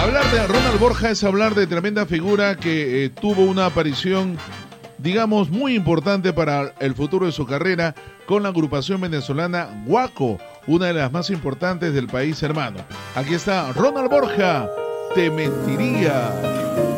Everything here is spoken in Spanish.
Hablar de Ronald Borja es hablar de tremenda figura que tuvo una aparición, digamos, muy importante para el futuro de su carrera con la agrupación venezolana Guaco, una de las más importantes del país hermano. Aquí está Ronald Borja, Te Mentiría.